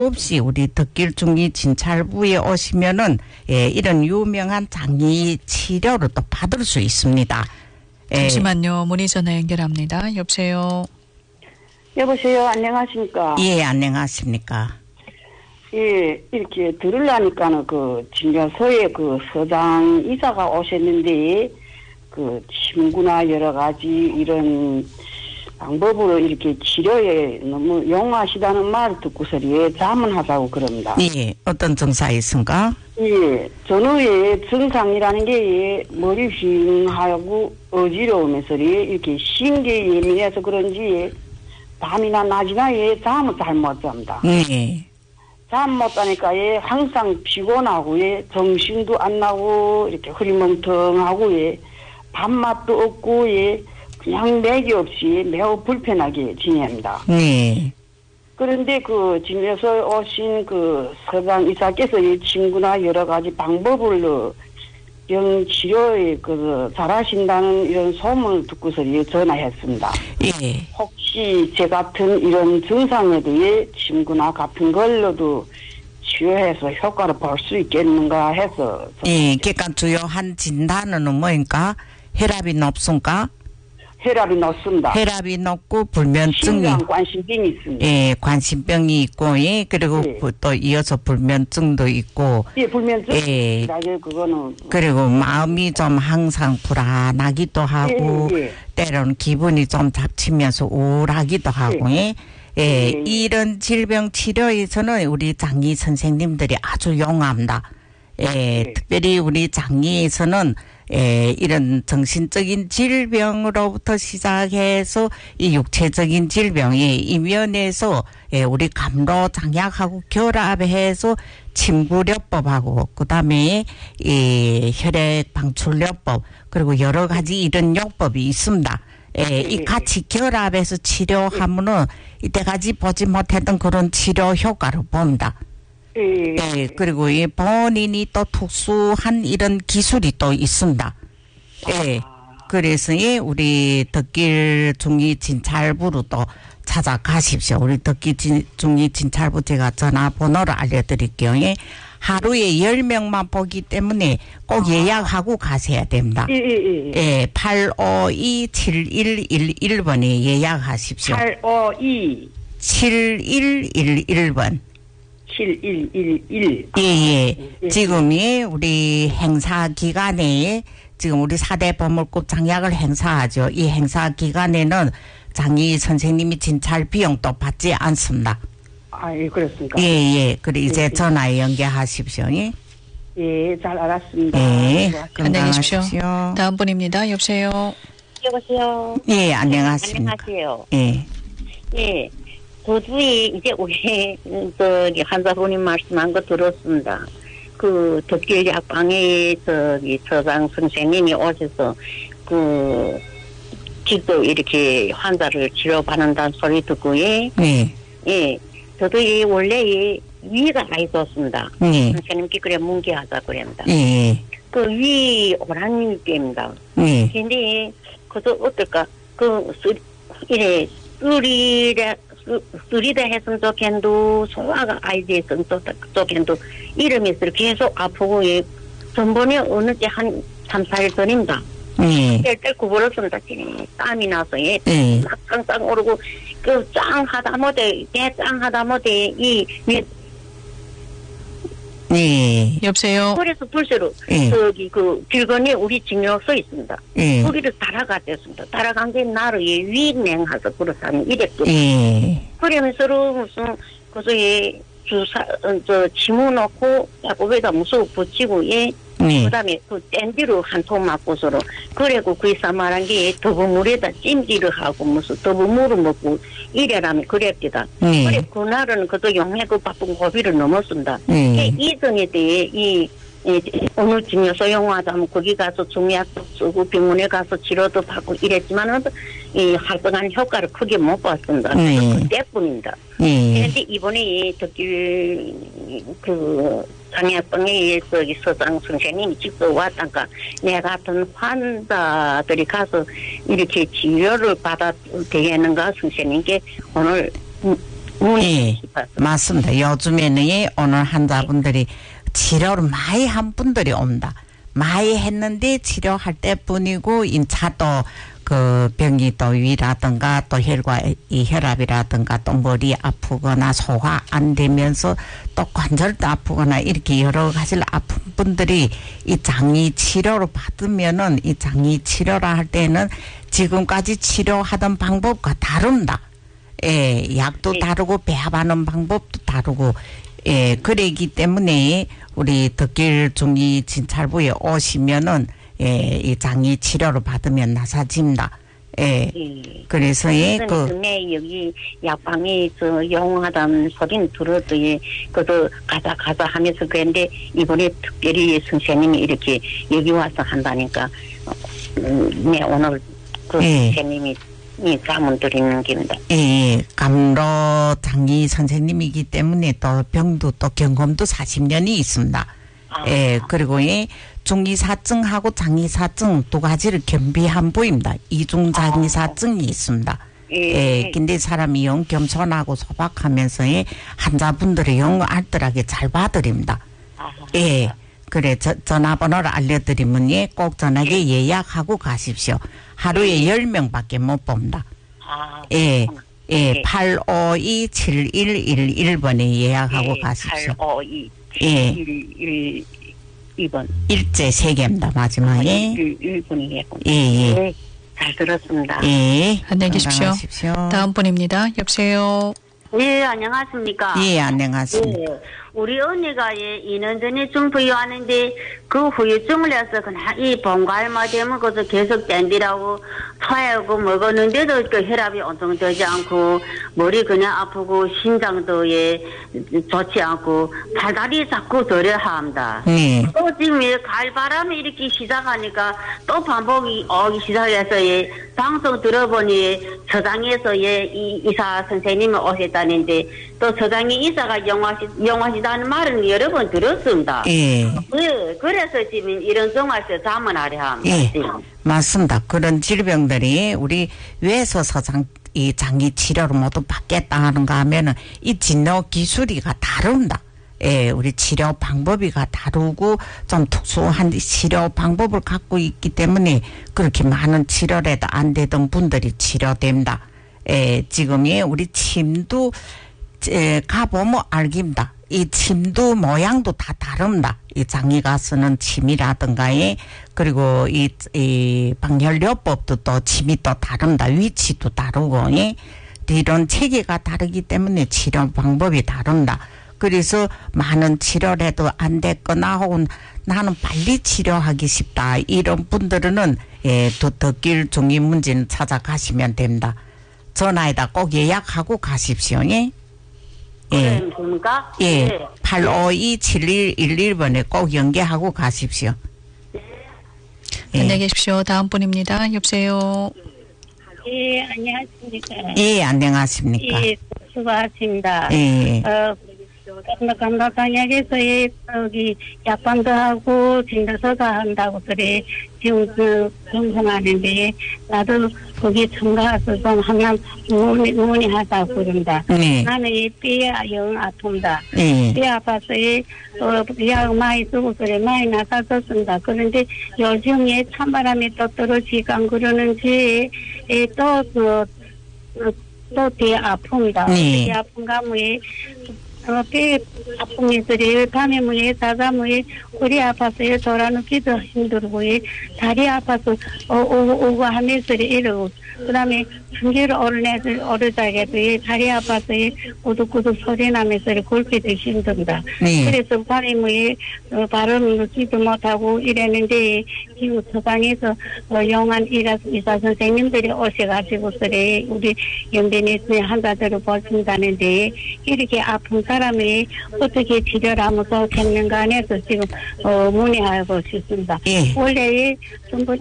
없이 우리 덕길중이 진찰부에 오시면은 이런 유명한 장기 치료를 또 받을 수 있습니다. 잠시만요. 문의 전화 연결합니다. 여보세요. 여보세요. 안녕하십니까? 예, 안녕하십니까? 예, 이렇게 들으려니까는 그 진료소에 그 서장 이사가 오셨는데 그 침구나 여러 가지 이런 방법으로 이렇게 치료에 너무 용하시다는 말을 듣고서 자문하자고 그럽니다. 예, 어떤 증상이 있습니까? 예, 전후에 증상이라는 게 머리 휑하고 어지러우면서 이렇게 신경이 예민해서 그런지 밤이나 낮이나 잠을 잘 못 잡니다. 예. 잠 못 자니까 항상 피곤하고 정신도 안 나고 이렇게 흐리멍텅하고 밥맛도 없고 그냥 맥이 없이 매우 불편하게 지냅니다. 네. 그런데 그 진료소에 오신 그 서장 이사께서 이 친구나 여러 가지 방법을 병 치료에 그 잘하신다는 이런 소문을 듣고서 전화했습니다. 예. 혹시 제 같은 이런 증상에 대해 친구나 같은 걸로도 치료해서 효과를 볼 수 있겠는가 해서. 예, 그러니까 주요한 진단은 뭐입니까? 혈압이 높습니까? 혈압이 높습니다. 혈압이 높고 불면증이. 관심병이 있습니다. 예, 관심병이 있고, 예, 그리고 예. 또 이어서 불면증도 있고. 예, 불면증. 예. 그거는. 그리고 마음이 좀 항상 불안하기도 하고, 예. 때로는 기분이 좀 잡치면서 우울하기도 하고, 예. 예, 이런 질병 치료에서는 우리 장의 선생님들이 아주 용합니다. 예, 특별히 우리 장의에서는 이런 정신적인 질병으로부터 시작해서 이 육체적인 질병이 이면에서 우리 감로 장약하고 결합해서 침구요법하고 그다음에 이 혈액 방출요법 그리고 여러 가지 이런 요법이 있습니다. 이 같이 결합해서 치료하면은 이때까지 보지 못했던 그런 치료 효과를 봅니다. 예, 그리고 이 본인이 또 특수한 이런 기술이 또 있습니다. 예. 그래서 우리 덕길 중이 진찰부로 또 찾아가십시오. 우리 덕길 중이 진찰부 제가 전화번호를 알려드릴게요. 예. 하루에 10명만 보기 때문에 꼭 예약하고 가셔야 됩니다. 예, 852-7111번에 예약하십시오. 852-7111번. 7111. 예. 지금이 우리 행사 기간에 지금 우리 4대 보물급 장약을 행사하죠. 이 행사 기간에는 장의 선생님이 진찰 비용도 받지 않습니다. 예, 그렇습니까? 예. 그래 이제 전화에 연결하십시오. 예. 예, 잘 알았습니다. 예. 안녕히 계십시오. 건강하십시오. 다음 분입니다. 여보세요. 여보세요. 예, 안녕하십니까. 안녕하세요. 예. 예. 도저히 이제 우리 환자분님 말씀한 거 들었습니다. 그 덕길 약방에 서장 선생님이 오셔서 직접 이렇게 환자를 치료받는다는 소리 듣고 예. 저도 원래 위가 많이 좋습니다. 선생님께 그래 문기하자 그럽니다. 그 위 오란님께입니다. 근데 그저 어떨까 이래 쓰리다 했으면 좋겠는데 소화가 아이디 했으면 좋겠는데 이러면서 계속 아프고 전번에 어느 때 한 3, 4일 전입니다. 뗄 구부렸습니다. 땀이 나서 짱짱 오르고 짱 하다못해 여보세요. 그래서 불새로 길건에 우리 진료소 있습니다. 거기를 따라갔댔습니다. 따라간 게 나를 위냉하서 그렇다는 이랬거든요. 그러면서 무슨 주사 침을 넣고 야구에다 무슨 붙이고 그다음에 댄디로 한 통 맞고서로 그래고 그이사 말한 게 더부물에다 찜질을 하고 무슨 더부물을 먹고 이래라면 그랬기다. 그래 그날은 그도 용해고 바쁜 고비를 넘었습니다. 이전에 대해 어느 진료소 용하자면 거기 가서 중약도 쓰고 병원에 가서 치료도 받고 이랬지만은 이 활동하는 효과를 크게 못 봤습니다. 그때뿐입니다. 그런데 이번에 덕길 장애병에 의해서 서장 선생님이 직접 왔다니까 내 같은 환자들이 가서 이렇게 치료를 받아 되겠는가 선생님께 오늘 예, 맞습니다. 요즘에는 오늘 환자분들이 치료를 많이 한 분들이 옵니다. 많이 했는데 치료할 때뿐이고 인차도 그 병이 또 위라든가 또 이 혈압이라든가 또 머리 아프거나 소화 안 되면서 또 관절도 아프거나 이렇게 여러 가지를 아픈 분들이 이 장이 치료를 받으면은 이 장이 치료를 할 때는 지금까지 치료하던 방법과 다릅니다. 예, 약도 다르고 배합하는 방법도 다르고 예, 그러기 때문에 우리 덕길 중이 진찰부에 오시면은 예, 이 장이 치료를 받으면 나사집니다. 예. 그래서 예, 전에 여기 약방에 영하다는 소리는 들어도 예, 그래서 가자 하면서 그랬는데 이번에 특별히 선생님이 이렇게 여기 와서 한다니까 네 오늘 그 선생님이 감원 드리는 겁니다. 예, 감로 장이 선생님이기 때문에 또 병도 또 경험도 40년이 있습니다. 예, 그리고 예, 중이사증하고 장이사증 두 가지를 겸비한 부입니다. 이중장이사증이 있습니다. 예, 근데 사람이 영 겸손하고 소박하면서 예, 환자분들의 영 알뜰하게 잘 봐드립니다. 예, 그래 전화번호를 알려드리면 예, 꼭 전화기 예약하고 가십시오. 하루에 10명밖에 못 봅니다. 예, 예, 852-7111번에 예약하고 가십시오. 852-7111번. 일제 3개입니다. 마지막에. 1번이에요. 예. 네, 잘 들었습니다. 예. 안녕히 계십시오. 다음 분입니다. 여보세요. 네, 안녕하십니까. 예, 안녕하십니까. 예, 우리 언니가 2년 전에 중부유하는데 그 후유증을 해서 그냥 이 봉갈마 되면 그것도 계속 땡기라고 토하고 먹었는데도 그 혈압이 온통되지 않고 머리 그냥 아프고 심장도 좋지 않고 발다리 자꾸 덜해합니다. 또 지금 갈바람이 이렇게 시작하니까 또 반복이 오기 시작해서 방송 들어보니 서장에서 이 이사 선생님이 오셨다는데 또 서장이 이사가 영화시다는 말은 여러 번 들었습니다. 그래서 지금 이런 정화에서 자문하려 합니다. 예, 맞습니다. 그런 질병들이 우리 왜서 이 장기 치료를 모두 받겠다 하는가 하면은 이 진료 기술이가 다릅니다. 예, 우리 치료 방법이가 다르고 좀 특수한 치료 방법을 갖고 있기 때문에 그렇게 많은 치료를 해도 안 되던 분들이 치료됩니다. 예, 지금이 우리 침도 가보면 알깁니다. 이 침도 모양도 다 다릅니다. 이 장이가 쓰는 침이라든가, 그리고 이 방혈요법도 또 침이 또 다릅니다. 위치도 다르고, 이런 체계가 다르기 때문에 치료 방법이 다릅니다. 그래서 많은 치료를 해도 안 됐거나 혹은 나는 빨리 치료하기 쉽다. 이런 분들은 덕길 중이 문제는 찾아가시면 됩니다. 전화에다 꼭 예약하고 가십시오. 예. 예. 852-7111번에 꼭 연계하고 가십시오. 안녕히 계십시오. 다음 분입니다. 여보세요. 예, 안녕하십니까. 예, 안녕하십니까. 예, 수고하십니다. 예. 감락방역에서 여기 약방도 하고 진료소도 한다고 그래 지금 방송하는데 나도 거기 참가해서 좀 하면 문의하다고 그런다. 나는 이 뼈가 영 아픕니다. 뼈 아파서 약 많이 쓰고 그래 많이 나가졌습니다. 그런데 요즘에 찬바람이 또 떨어지고 안 그러는지 또 뼈 아픕니다. 뼈 아픈가 뭐에 배 아픔이 그래 밤에 뭐에 자다 뭐에 허리 아파서 돌아눕기도 힘들고 다리 아파서 오고 하면서 이러고 그다음에 중계를 오르자게도 다리 아파서 꾸덕꾸덕 소리 나면서 굴기도 힘듭니다. 그래서 밤에 뭐에 발음 넣지도 못하고 이랬는데 지금 서방에서 영한 의사 선생님들이 오셔가지고 그래 우리 연변에 환자들을 보신다는데 이렇게 아픈 사람이 어떻게 치료를 하면서 생명관에서 지금 문의하고 싶습니다. 원래 전부